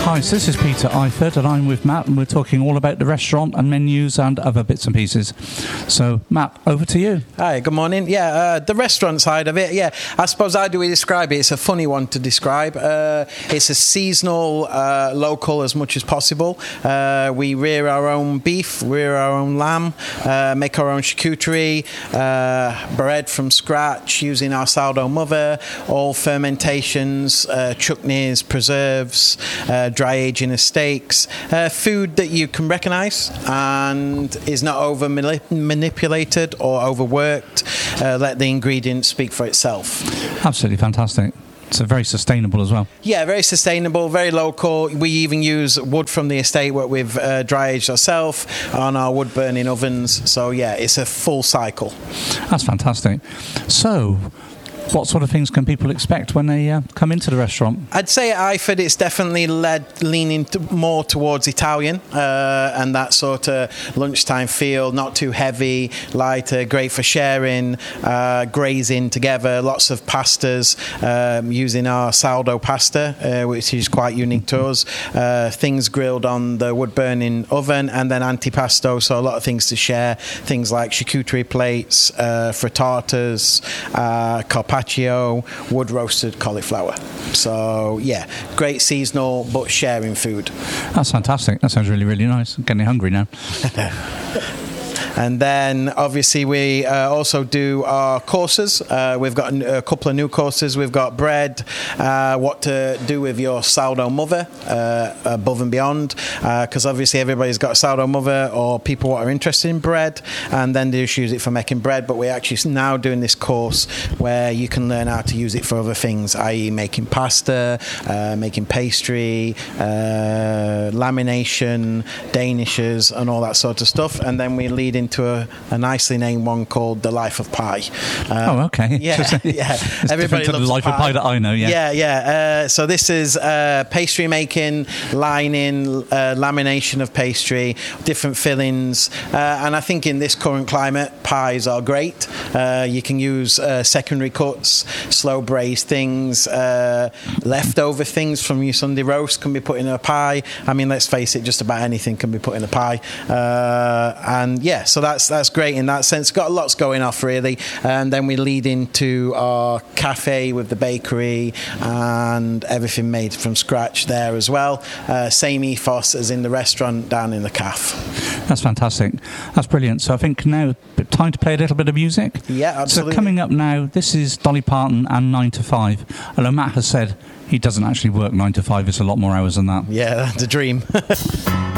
Hi, so this is Peter Eifert and I'm with Matt and we're talking all about the restaurant and menus and other bits and pieces. So, Matt, over to you. Hi, good morning. The restaurant side of it, I suppose how do we describe it? It's a funny one to describe. It's a seasonal, local as much as possible. We rear our own beef, rear our own lamb, make our own charcuterie, bread from scratch using our sourdough mother, all fermentations, chutneys, preserves, dry aging of steaks, food that you can recognise and is not over manipulated or overworked. Let the ingredients speak for itself. Absolutely fantastic. It's very sustainable as well. Yeah, very sustainable, very local. We even use wood from the estate what we've dry aged ourselves on our wood burning ovens. So it's a full cycle. That's fantastic. So, what sort of things can people expect when they come into the restaurant? I'd say at Eifert it's definitely leaning more towards Italian and that sort of lunchtime feel, not too heavy, lighter, great for sharing, grazing together, lots of pastas, using our sourdough pasta, which is quite unique to us, things grilled on the wood-burning oven, and then antipasto, so a lot of things to share, things like charcuterie plates, frittatas, carpaccio, wood roasted cauliflower. So great seasonal but sharing food. That's fantastic. That sounds really, really nice. I'm getting hungry now. And then obviously we also do our courses. We've got a couple of new courses. We've got bread, what to do with your sourdough mother, above and beyond, because obviously everybody's got a sourdough mother or people what are interested in bread, and then they just use it for making bread. But we're actually now doing this course where you can learn how to use it for other things, i.e. making pasta, making pastry, lamination, danishes, and all that sort of stuff. And then we lead into a nicely named one called The Life of Pie. Okay. It's everybody loves the Life of Pie that I know, so this is pastry making, lining, lamination of pastry, different fillings, and I think in this current climate, pies are great. You can use secondary cuts, slow braised things, leftover things from your Sunday roast can be put in a pie. I mean, let's face it, just about anything can be put in a pie. So that's great in that sense. Got lots going off really, and then we lead into our cafe with the bakery and everything made from scratch there as well. Same ethos as in the restaurant down in the cafe. That's fantastic. That's brilliant. So I think now time to play a little bit of music. Yeah, absolutely. So coming up now, this is Dolly Parton and 9 to 5. Although Matt has said he doesn't actually work 9 to 5, it's a lot more hours than that. Yeah, that's a dream.